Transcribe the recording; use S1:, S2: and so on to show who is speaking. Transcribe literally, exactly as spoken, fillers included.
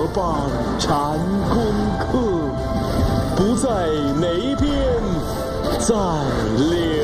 S1: 棒缠功课，不在哪边，在脸。